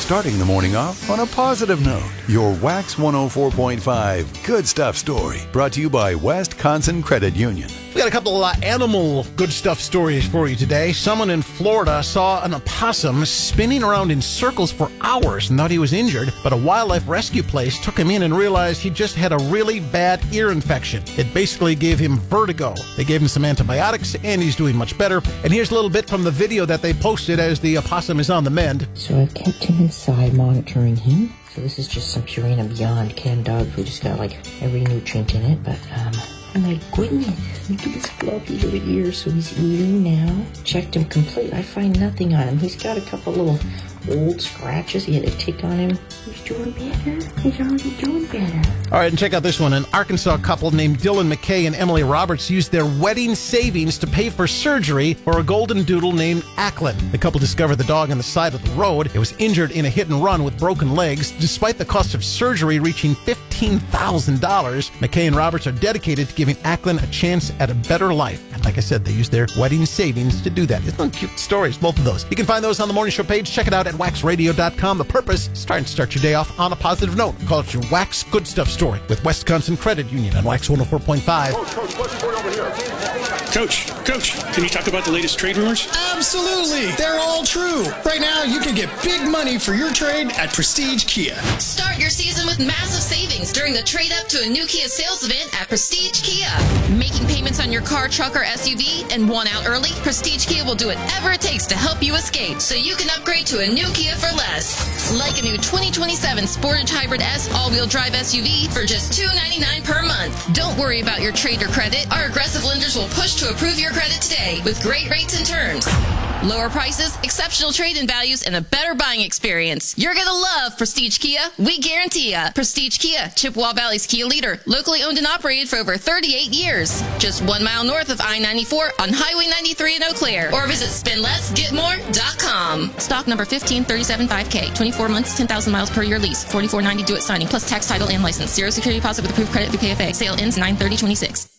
starting the morning off on a positive note. Your Wax 104.5 Good Stuff story, brought to you by Wisconsin Credit Union. We got a couple of animal good stuff stories for you today. Someone in Florida saw an opossum spinning around in circles for hours and thought he was injured, but a wildlife rescue place took him in and realized he just had a really bad ear infection. It basically gave him vertigo. They gave him some antibiotics, and he's doing much better. And here's a little bit from the video that they posted as the opossum is on the mend. So I've kept him inside, monitoring him. So this is just some Purina Beyond canned dog food. Just got like every nutrient in it, but oh my goodness, look at his floppy little ears. So he's eating now. Checked him completely. I find nothing on him. He's got a couple little old scratches. He had a tick on him. He's doing better. He's already doing better. All right, and check out this one. An Arkansas couple named Dylan McKay and Emily Roberts used their wedding savings to pay for surgery for a golden doodle named Acklin. The couple discovered the dog on the side of the road. It was injured in a hit and run with broken legs. Despite the cost of surgery reaching $15,000, McKay and Roberts are dedicated to giving Acklin a chance at a better life. And like I said, they used their wedding savings to do that. Isn't that cute stories, both of those? You can find those on the Morning Show page. Check it out at waxradio.com. The purpose is trying to start your day off on a positive note. Call it your Wax Good Stuff story with Wisconsin Credit Union on Wax 104.5. Coach, question for you over here. Coach, can you talk about the latest trade rumors? Absolutely. They're all true. Right now, you can get big money for your trade at Prestige Kia. Start your season with massive savings during the trade up to a new Kia sales event at Prestige Kia. Making payments on your car, truck, or SUV and want out early? Prestige Kia will do whatever it takes to help you escape so you can upgrade to a new Kia for less. Like a new 2027 Sportage Hybrid S all-wheel drive SUV for just $299 per month. Don't worry about your trade or credit. Our aggressive lenders will push to approve your credit today with great rates and terms. Lower prices, exceptional trade-in values, and a better buying experience. You're going to love Prestige Kia. We guarantee ya. Prestige Kia, Chippewa Valley's Kia leader. Locally owned and operated for over 38 years. Just 1 mile north of I-94 on Highway 93 in Eau Claire. Or visit spendlessgetmore.com. Stock number 15375K. 24 months, 10,000 miles per year lease. $44.90 due at signing, plus tax, title, and license. Zero security deposit with approved credit through KFA. Sale ends 9/30/26.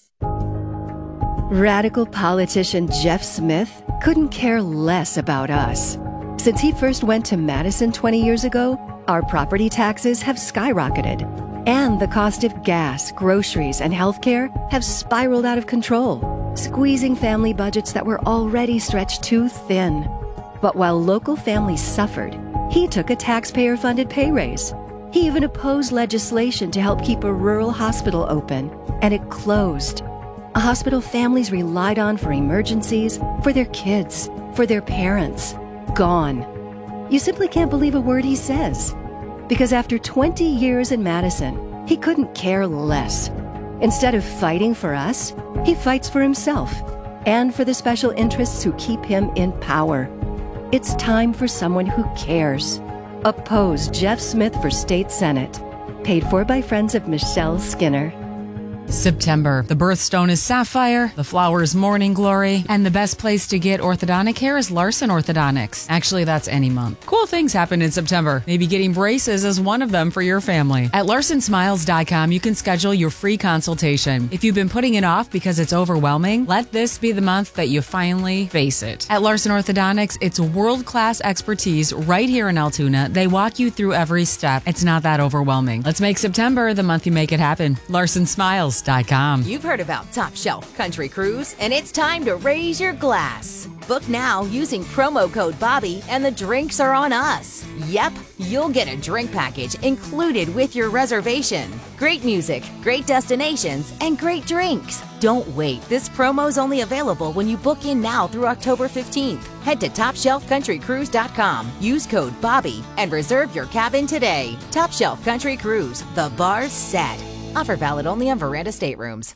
Radical politician Jeff Smith couldn't care less about us. Since he first went to Madison 20 years ago, our property taxes have skyrocketed, and the cost of gas, groceries, and healthcare have spiraled out of control, squeezing family budgets that were already stretched too thin. But while local families suffered, he took a taxpayer-funded pay raise. He even opposed legislation to help keep a rural hospital open, and it closed. A hospital families relied on for emergencies, for their kids, for their parents. Gone. You simply can't believe a word he says. Because after 20 years in Madison, he couldn't care less. Instead of fighting for us, he fights for himself and for the special interests who keep him in power. It's time for someone who cares. Oppose Jeff Smith for State Senate. Paid for by friends of Michelle Skinner. September. The birthstone is sapphire, the flower is morning glory, and the best place to get orthodontic care is Larson Orthodontics. Actually, that's any month. Cool things happen in September. Maybe getting braces is one of them for your family. At LarsonSmiles.com, you can schedule your free consultation. If you've been putting it off because it's overwhelming, let this be the month that you finally face it. At Larson Orthodontics, it's world-class expertise right here in Altoona. They walk you through every step. It's not that overwhelming. Let's make September the month you make it happen. LarsonSmiles.com. You've heard about Top Shelf Country Cruise, and it's time to raise your glass. Book now using promo code Bobby, and the drinks are on us. Yep, you'll get a drink package included with your reservation. Great music, great destinations, and great drinks. Don't wait. This promo's only available when you book in now through October 15th. Head to TopShelfCountryCruise.com, use code Bobby, and reserve your cabin today. Top Shelf Country Cruise. The bar's set. Offer valid only on Veranda staterooms.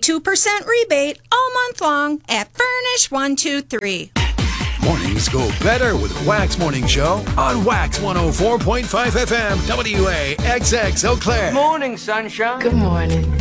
22% rebate all month long at Furnish 123. Mornings go better with Wax Morning Show on Wax 104.5 FM, WAXX Eau Claire. Morning, sunshine. Good morning.